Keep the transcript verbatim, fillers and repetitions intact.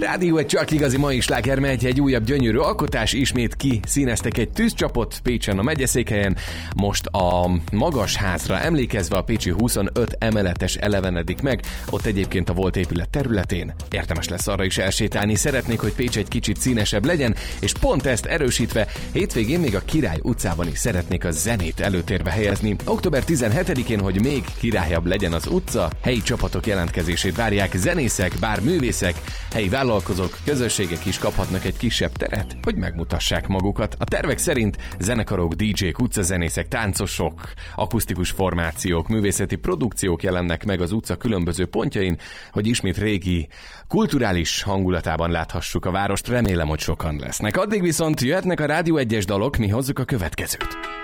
Rádió egy csak igazi mai sláger megy, egy újabb gyönyörű alkotás, ismét ki színeztek egy tűzcsapot Pécsen a megyeszékhelyen. Most a magas házra emlékezve a pécsi huszonöt emeletes elevenedik meg, ott egyébként a volt épület területén. Érdemes lesz arra is elsétálni, szeretnék, hogy Pécs egy kicsit színesebb legyen, és pont ezt erősítve hétvégén még a Király utcában is szeretnék a zenét előtérbe helyezni. október tizenhetedikén, hogy még királyabb legyen az utca, helyi csapatok jelentkezését várják, zenészek, bár művészek, helyi vállalkozók, közösségek is kaphatnak egy kisebb teret, hogy megmutassák magukat. A tervek szerint zenekarok, dé dzsék, utcazenészek, táncosok, akusztikus formációk, művészeti produkciók jelennek meg az utca különböző pontjain, hogy ismét régi, kulturális hangulatában láthassuk a várost. Remélem, hogy sokan lesznek. Addig viszont jöhetnek a Rádió egyes dalok, mi hozzuk a következőt.